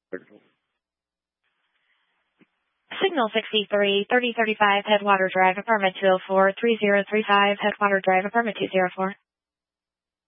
Signal 63, 3035 Headwater Drive, apartment 204, 3035 Headwater Drive, apartment 204.